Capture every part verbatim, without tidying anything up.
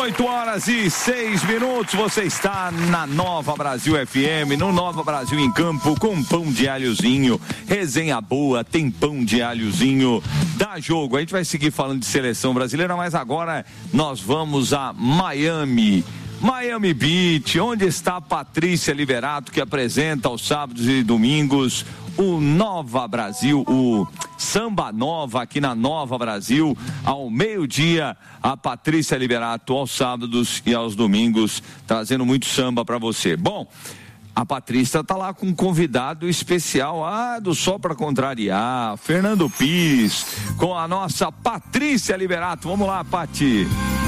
oito horas e seis minutos, você está na Nova Brasil F M, no Nova Brasil em Campo, com pão de alhozinho, resenha boa, tem pão de alhozinho, dá jogo. A gente vai seguir falando de seleção brasileira, mas agora nós vamos a Miami. Miami Beach, onde está a Patrícia Liberato, que apresenta aos sábados e domingos o Nova Brasil, o Samba Nova aqui na Nova Brasil, ao meio-dia, a Patrícia Liberato aos sábados e aos domingos, trazendo muito samba para você. Bom, a Patrícia tá lá com um convidado especial, ah, do Só Pra Contrariar, Fernando Pires, com a nossa Patrícia Liberato. Vamos lá, Pati.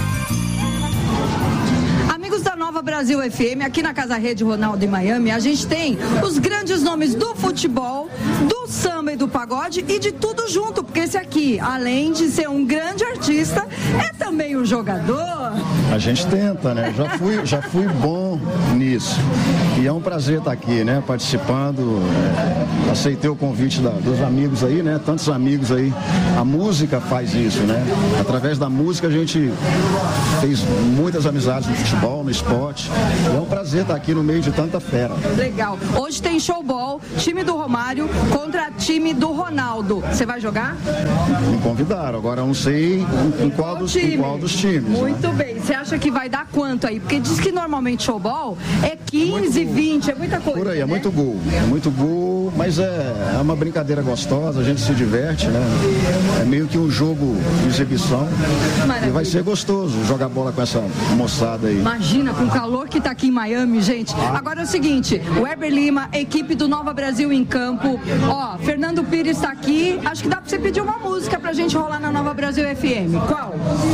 Amigos da Nova Brasil F M, aqui na Casa Rede Ronaldo em Miami, a gente tem os grandes nomes do futebol, do samba e do pagode e de tudo junto, porque esse aqui, além de ser um grande artista, é também um jogador. A gente tenta, né? Já fui, já fui bom nisso. E é um prazer estar aqui, né? Participando. É, aceitei o convite da, dos amigos aí, né? Tantos amigos aí. A música faz isso, né? Através da música a gente fez muitas amizades no futebol, no esporte. E é um prazer estar aqui no meio de tanta fera. Legal. Hoje tem showball, time do Romário contra time do Ronaldo. Você vai jogar? Me convidaram. Agora eu não sei em, em, qual, dos, em qual dos times. Muito né? bem. Você acha que vai dar quanto aí? Porque diz que normalmente showball é quinze, vinte, é muita coisa. Por aí, né? é muito gol. É muito gol, mas é, é uma brincadeira gostosa, a gente se diverte, né? É meio que um jogo de exibição. Maravilha. E vai ser gostoso jogar bola com essa moçada aí. Imagina, com o calor que tá aqui em Miami, gente. Agora é o seguinte, o Heber Lima, equipe do Nova Brasil em campo. Ó, Fernando Pires tá aqui. Acho que dá pra você pedir uma música pra gente rolar na Nova Brasil F M. Qual?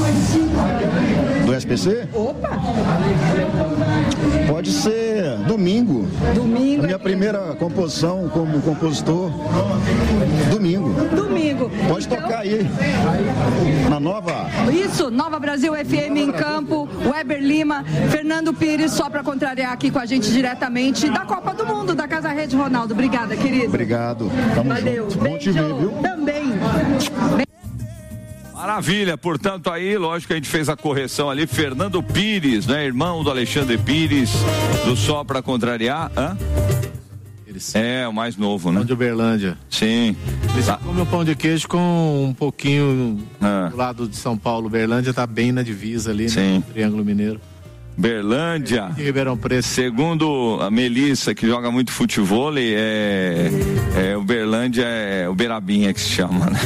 Do S P C? Opa! Pode ser Domingo. Domingo. A minha é primeira composição como compositor. Domingo. Domingo. Pode então... tocar aí. Na Nova. Isso, Nova Brasil F M em campo. Weber Lima, Fernando Pires, só pra contrariar aqui com a gente diretamente da Copa do Mundo, da Casa Rede Ronaldo. Obrigada, querido. Obrigado. Tamo Valeu. junto. Bom te ver, viu? Também. Maravilha, portanto aí, lógico que a gente fez a correção ali, Fernando Pires, né, irmão do Alexandre Pires, do Só Pra Contrariar, hã? É, o mais novo, né? Pão de Uberlândia. Sim. Eles ah. comem o pão de queijo com um pouquinho ah. do lado de São Paulo. Uberlândia tá bem na divisa ali, Sim. no Triângulo Mineiro. Berlândia, Ribeirão Preto. Segundo a Melissa, que joga muito futevôlei, é, é o Berlândia é o Beirabinha que se chama, né?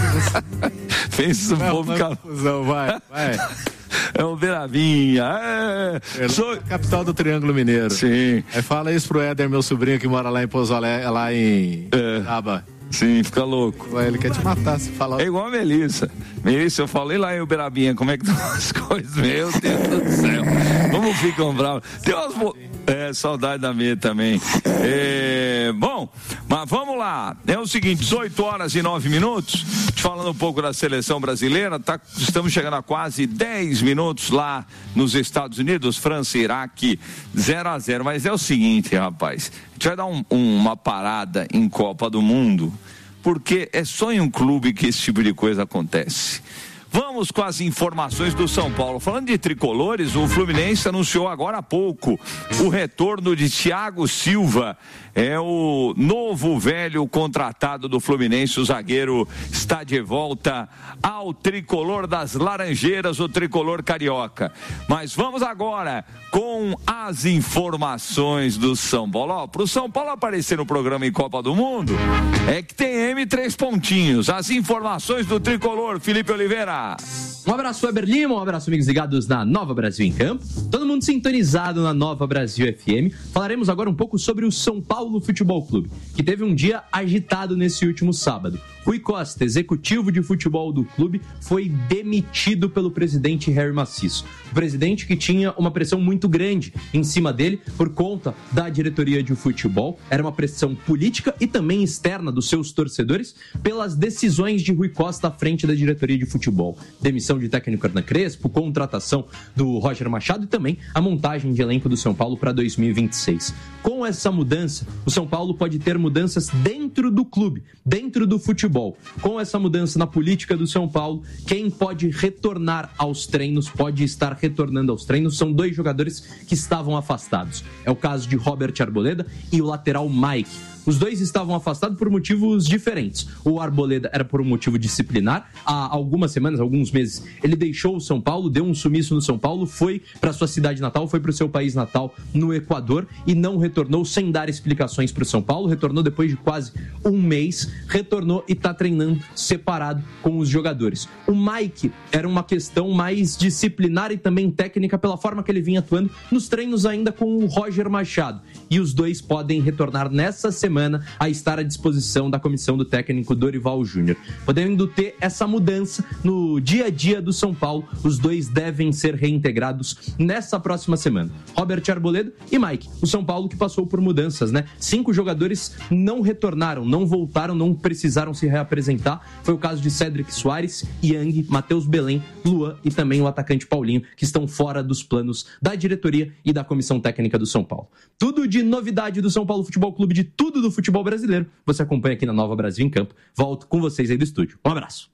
Fez um pouco confusão, vai, vai. É o Beirabinha, é. Sou... capital do Triângulo Mineiro. Sim. Aí fala isso pro Éder, meu sobrinho que mora lá em Pouso Alegre, lá em é. Aba. Sim, fica louco. Ele quer te matar se falar. É igual a Melissa. Melissa, eu falei lá em Uberabinha, como é que estão as coisas? Meu Deus do céu. Como ficam bravos. Tem umas... Bo... É, saudade da minha também. É, bom, mas vamos lá. É o seguinte, dezoito horas e nove minutos. Te falando um pouco da seleção brasileira, tá, estamos chegando a quase dez minutos lá nos Estados Unidos, França e Iraque, zero a zero. Mas é o seguinte, rapaz, a gente vai dar um, um, uma parada em Copa do Mundo, porque é só em um clube que esse tipo de coisa acontece. Vamos com as informações do São Paulo. Falando de tricolores, o Fluminense anunciou agora há pouco o retorno de Thiago Silva. É o novo velho contratado do Fluminense. O zagueiro está de volta ao tricolor das Laranjeiras, o tricolor carioca. Mas vamos agora com as informações do São Paulo. Para o São Paulo aparecer no programa em Copa do Mundo, é que tem M três pontinhos. As informações do tricolor, Felipe Oliveira. Um abraço, Weber Lima, um abraço, amigos ligados na Nova Brasil em Campo. Todo mundo sintonizado na Nova Brasil F M. Falaremos agora um pouco sobre o São Paulo Futebol Clube, que teve um dia agitado nesse último sábado. Rui Costa, executivo de futebol do clube, foi demitido pelo presidente Harry Maciço. O presidente que tinha uma pressão muito grande em cima dele por conta da diretoria de futebol. Era uma pressão política e também externa dos seus torcedores pelas decisões de Rui Costa à frente da diretoria de futebol. Demissão de técnico Hernan Crespo, contratação do Roger Machado e também a montagem de elenco do São Paulo para dois mil e vinte e seis. Com essa mudança, o São Paulo pode ter mudanças dentro do clube, dentro do futebol. futebol. Com essa mudança na política do São Paulo, quem pode retornar aos treinos, pode estar retornando aos treinos, são dois jogadores que estavam afastados. É o caso de Robert Arboleda e o lateral Mike. Os dois estavam afastados por motivos diferentes. O Arboleda era por um motivo disciplinar. Há algumas semanas, alguns meses, ele deixou o São Paulo, deu um sumiço no São Paulo, foi para sua cidade natal, foi para o seu país natal no Equador e não retornou sem dar explicações para o São Paulo. Retornou depois de quase um mês, retornou e está treinando separado com os jogadores. O Mike era uma questão mais disciplinar e também técnica pela forma que ele vinha atuando nos treinos ainda com o Roger Machado. E os dois podem retornar nessa semana a estar à disposição da comissão do técnico Dorival Júnior. Podendo ter essa mudança no dia a dia do São Paulo, os dois devem ser reintegrados nessa próxima semana. Robert Arboleda e Mike. O São Paulo que passou por mudanças, né? Cinco jogadores não retornaram, não voltaram, não precisaram se reapresentar. Foi o caso de Cédric Soares, Yang, Matheus Belém, Luan e também o atacante Paulinho, que estão fora dos planos da diretoria e da comissão técnica do São Paulo. Tudo de novidade do São Paulo Futebol Clube, de tudo do futebol brasileiro, você acompanha aqui na Nova Brasil em Campo. Volto com vocês aí do estúdio. Um abraço.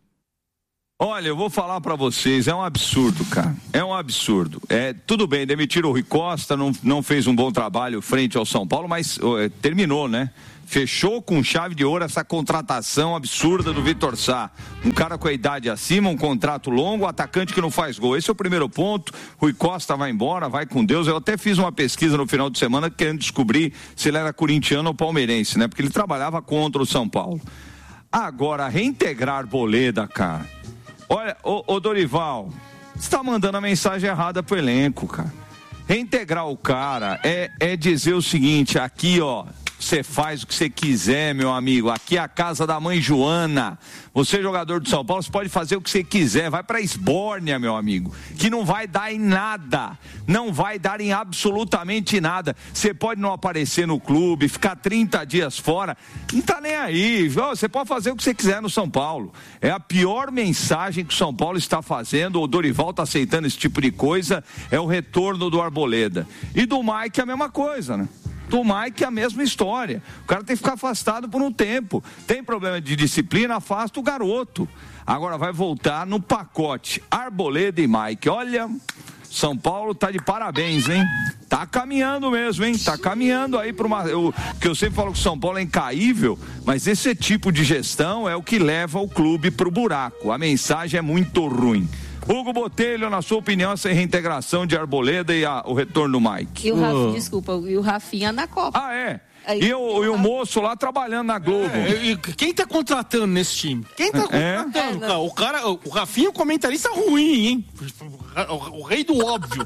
Olha, eu vou falar pra vocês, é um absurdo, cara. É um absurdo. É, tudo bem, demitiram o Rui Costa, não, não fez um bom trabalho frente ao São Paulo, mas é, terminou, né? Fechou com chave de ouro essa contratação absurda do Vitor Sá. Um cara com a idade acima, um contrato longo, atacante que não faz gol. Esse é o primeiro ponto. Rui Costa vai embora, vai com Deus. Eu até fiz uma pesquisa no final de semana querendo descobrir se ele era corintiano ou palmeirense, né? Porque ele trabalhava contra o São Paulo. Agora, reintegrar Arboleda, cara. Olha, ô, ô Dorival, você tá mandando a mensagem errada pro elenco, cara. Reintegrar o cara é, é dizer o seguinte, aqui, ó, você faz o que você quiser, meu amigo. Aqui é a casa da mãe Joana. Você, jogador do São Paulo, você pode fazer o que você quiser. Vai pra Esbórnia, meu amigo. Que não vai dar em nada. Não vai dar em absolutamente nada. Você pode não aparecer no clube, ficar trinta dias fora. Não tá nem aí. Você pode fazer o que você quiser no São Paulo. É a pior mensagem que o São Paulo está fazendo. O Dorival tá aceitando esse tipo de coisa. É o retorno do Arboleda. E do Mike é a mesma coisa, né? Do Mike é a mesma história. O cara tem que ficar afastado por um tempo. Tem problema de disciplina, afasta o garoto. Agora vai voltar no pacote Arboleda e Mike. Olha, São Paulo tá de parabéns, hein? Tá caminhando mesmo, hein? Tá caminhando aí para uma... Eu, que eu sempre falo que o São Paulo é incaível, mas esse tipo de gestão é o que leva o clube pro buraco. A mensagem é muito ruim. Hugo Botelho, na sua opinião, essa reintegração de Arboleda e a, o retorno do Mike? E o Rafinha, desculpa, e o Rafinha na Copa. Ah, é? E o, e o moço lá trabalhando na Globo. É, e quem tá contratando nesse time? Quem tá contratando? É? Cara? O cara, o Rafinha é um comentarista ruim, hein? O, o rei do óbvio.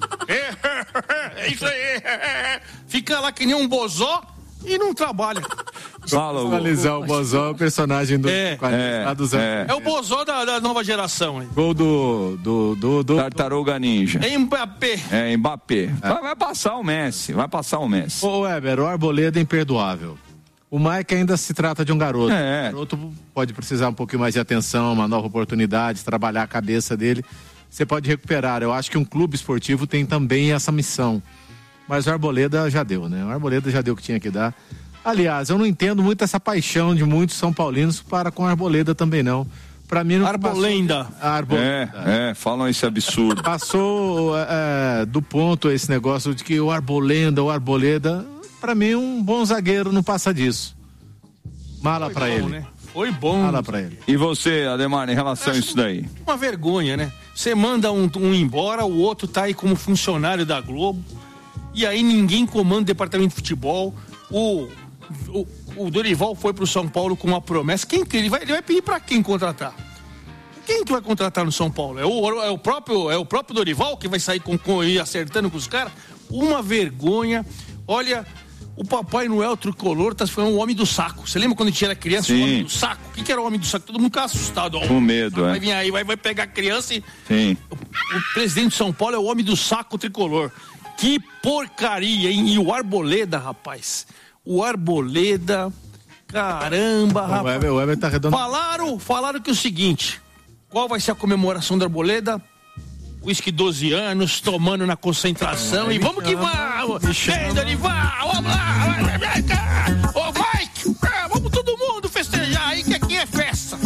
É, é isso aí. Fica lá que nem um bozó e não trabalha. Fala, analisar o Bozó, o personagem do é, é, do Zé. É. é o Bozó da, da nova geração. Hein? Gol do, do, do, do Tartaruga Ninja. É Mbappé. É, Mbappé. É. Vai, vai passar o Messi, vai passar o Messi. Ô, Weber, o Arboleda é imperdoável. O Mike ainda se trata de um garoto. É. O garoto pode precisar um pouquinho mais de atenção, uma nova oportunidade, trabalhar a cabeça dele. Você pode recuperar. Eu acho que um clube esportivo tem também essa missão. Mas o Arboleda já deu, né? O Arboleda já deu o que tinha que dar. Aliás, eu não entendo muito essa paixão de muitos São Paulinos para com a Arboleda também, não. Para mim não Arbolenda. Passou... Arbolenda. É, é, falam esse absurdo. Passou é, do ponto esse negócio de que o Arbolenda, o Arboleda, para mim um bom zagueiro não passa disso. Mala para ele. Né? Foi bom. Mala para ele. E você, Ademar, em relação a isso daí? Uma vergonha, né? Você manda um, um embora, o outro tá aí como funcionário da Globo, e aí ninguém comanda o departamento de futebol. O O, o Dorival foi pro São Paulo com uma promessa. Quem que ele vai, ele vai pedir para quem contratar? Quem que vai contratar no São Paulo? É o, é o próprio é o próprio Dorival que vai sair com, com ir acertando com os caras? Uma vergonha. Olha, o Papai Noel tricolor tá, foi um homem do saco. Você lembra quando a gente era criança? Sim. O homem do saco. O que, que era o homem do saco? Todo mundo ficava assustado. Com medo, vai é. Vai vir aí, vai, vai pegar a criança e... Sim. O, o presidente de São Paulo é o homem do saco tricolor. Que porcaria, hein? E o Arboleda, rapaz... O Arboleda, caramba, rapaz. O Weber, o Weber tá redondo. Falaram, falaram que é o seguinte, qual vai ser a comemoração do Arboleda? Uísque doze anos, tomando na concentração, é, e vamos chama, que vamos! Ei, Dorival, vamos lá! Ô, Mike, vamos todo mundo festejar aí, que aqui é festa!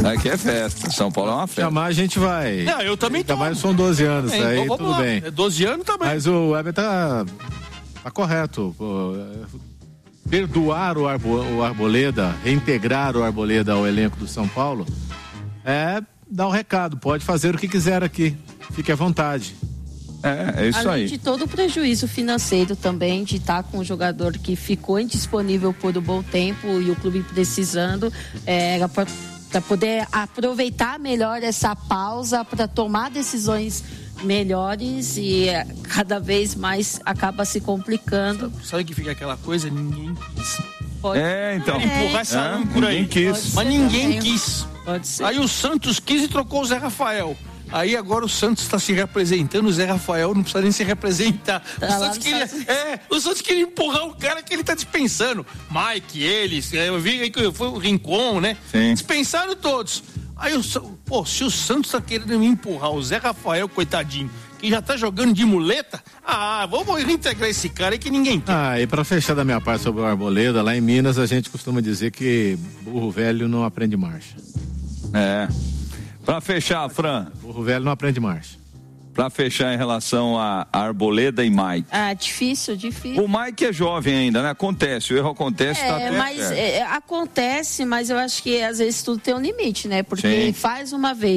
Aqui é festa. São Paulo é uma festa. Chamar a gente vai. Não, eu também tô. Mas são doze anos, é, aí então tudo lá. bem. É doze anos também. Mas o Weber tá, tá correto. Pô. Perdoar o, Arbo, o Arboleda, reintegrar o Arboleda ao elenco do São Paulo, é dar um recado. Pode fazer o que quiser aqui. Fique à vontade. É, é isso Além aí. de todo o prejuízo financeiro também, de estar com um jogador que ficou indisponível por um bom tempo e o clube precisando, é, para poder aproveitar melhor essa pausa para tomar decisões melhores e cada vez mais acaba se complicando. Sabe, sabe que fica aquela coisa? Ninguém quis. Pode, é, então. Empurrar essa é, âncora aí. Quis. Mas ninguém também. quis. Pode ser. Aí o Santos quis e trocou o Zé Rafael. Aí agora o Santos está se representando, o Zé Rafael não precisa nem se representar. O, Tá Santos queria, é, o Santos queria empurrar o cara que ele tá dispensando. Mike, eles, eu vi que foi o Rincon, né? Sim. Dispensaram todos. Aí o pô, se o Santos tá querendo me empurrar o Zé Rafael, coitadinho, que já tá jogando de muleta, ah, vamos reintegrar esse cara aí que ninguém quer. Ah, e pra fechar da minha parte sobre o Arboleda, lá em Minas a gente costuma dizer que burro velho não aprende marcha. É. Pra fechar, Fran. Burro velho não aprende marcha. Pra fechar em relação a Arboleda e Mike. Ah, difícil, difícil. O Mike é jovem ainda, né? Acontece, o erro acontece, É, tá tudo mas certo. é, acontece, mas eu acho que às vezes tudo tem um limite, né? Porque Sim. faz uma vez.